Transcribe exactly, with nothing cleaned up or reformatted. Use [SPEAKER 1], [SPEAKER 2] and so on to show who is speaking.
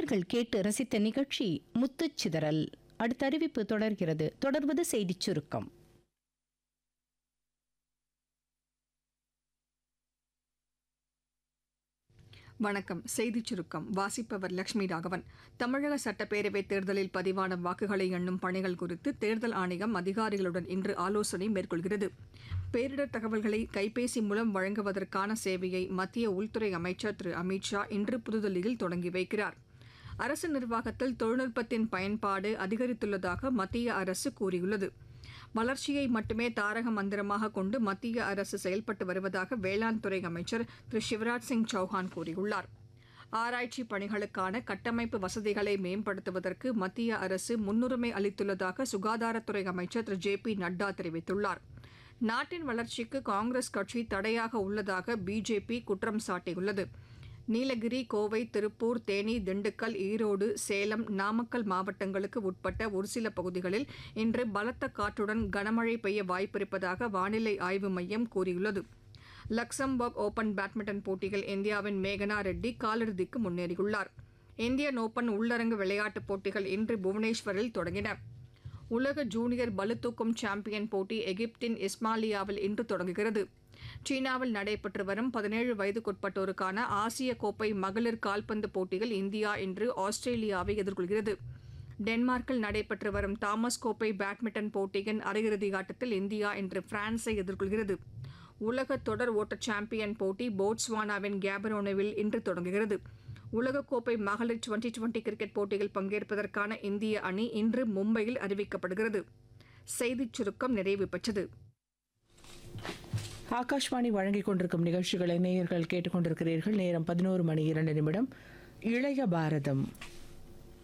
[SPEAKER 1] நேயர்கள் கேட்டு ரசித்த நிகழ்ச்சி முத்துச்சிதறல். அடுத்த அறிவிப்பு தொடர்கிறது. தொடர்வது செய்திச் சுருக்கம்.
[SPEAKER 2] வணக்கம். செய்திச் சுருக்கம் வாசிப்பவர் லட்சுமி ராகவன். தமிழக சட்டப்பேரவைத் தேர்தலில் பதிவான வாக்குகளை எண்ணும் பணிகள் குறித்து தேர்தல் ஆணையம் அதிகாரிகளுடன் இன்று ஆலோசனை மேற்கொள்கிறது. பேரிடர் தகவல்களை கைபேசி மூலம் வழங்குவதற்கான சேவையை மத்திய உள்துறை அமைச்சர் திரு அமித் ஷா இன்று புதுதில்லியில் தொடங்கி வைக்கிறார். அரசு நிர்வாகத்தில் தொழில்நுட்பத்தின் பயன்பாடு அதிகரித்துள்ளதாக மத்திய அரசு கூறியுள்ளது. வளர்ச்சியை மட்டுமே தாரக மந்திரமாக கொண்டு மத்திய அரசு செயல்பட்டு வருவதாக வேளாண் துறை அமைச்சர் திரு சிவராஜ் சிங் சௌஹான் கூறியுள்ளார். ஆராய்ச்சி பணிகளுக்கான கட்டமைப்பு வசதிகளை மேம்படுத்துவதற்கு மத்திய அரசு முன்னுரிமை அளித்துள்ளதாக சுகாதாரத்துறை அமைச்சர் திரு ஜே பி நட்டா தெரிவித்துள்ளார். நாட்டின் வளர்ச்சிக்கு காங்கிரஸ் கட்சி தடையாக உள்ளதாக பிஜேபி குற்றம் சாட்டியுள்ளது. நீலகிரி, கோவை, திருப்பூர், தேனி, திண்டுக்கல், ஈரோடு, சேலம், நாமக்கல் மாவட்டங்களுக்கு உட்பட்ட ஒரு சில பகுதிகளில் இன்று பலத்த காற்றுடன் கனமழை பெய்ய வாய்ப்பிருப்பதாக வானிலை ஆய்வு மையம் கூறியுள்ளது. லக்சம்பர்க் ஓபன் பேட்மிண்டன் போட்டியில் இந்தியாவின் மேகனா ரெட்டி காலிறுதிக்கு முன்னேறியுள்ளார். இந்தியன் ஓபன் உள்ளரங்கு விளையாட்டுப் போட்டிகள் இன்று புவனேஸ்வரில் தொடங்கின. உலக ஜூனியர் பளுதூக்கும் சாம்பியன் போட்டி எகிப்தின் இஸ்மாலியாவில் இன்று தொடங்குகிறது. சீனாவில் நடைபெற்று வரும் பதினேழு வயதுக்குட்பட்டோருக்கான ஆசிய கோப்பை மகளிர் கால்பந்து போட்டியில் இந்தியா இன்று ஆஸ்திரேலியாவை எதிர்கொள்கிறது. டென்மார்க்கில் நடைபெற்று வரும் தாமஸ் கோப்பை பேட்மிண்டன் போட்டியின் அரையிறுதி ஆட்டத்தில் இந்தியா இன்று பிரான்ஸை எதிர்கொள்கிறது. உலக தொடர் ஓட்ட சாம்பியன் போட்டி போட்ஸ்வானாவின் கேபரோனோவில் இன்று தொடங்குகிறது. உலகக்கோப்பை மகளிர் டுவெண்டி டுவெண்டி கிரிக்கெட் போட்டியில் பங்கேற்பதற்கான இந்திய அணி இன்று மும்பையில் அறிவிக்கப்படுகிறது. செய்திச் சுருக்கம் நிறைவு பெற்றது.
[SPEAKER 1] ஆகாஷ்வாணி வழங்கிக் கொண்டிருக்கும் நிகழ்ச்சிகளை நேயர்கள் கேட்டுக்கொண்டிருக்கிறீர்கள். நேரம் பதினோரு மணி இரண்டு நிமிடம். இளைய பாரதம்.